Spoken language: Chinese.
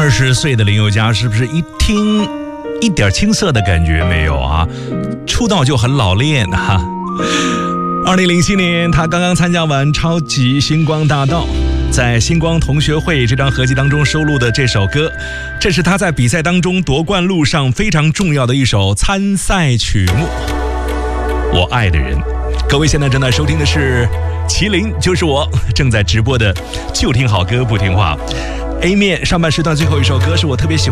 20岁的林宥嘉是不是一听一点青涩的感觉没有啊？出道就很老练啊。2007年他刚刚参加完超级星光大道，在星光同学会这张合辑当中收录的这首歌，这是他在比赛当中夺冠路上非常重要的一首参赛曲目，我爱的人。各位现在正在收听的是麒麟就是我正在直播的就听好歌不听话 A 面上半时段最后一首歌，是我特别喜欢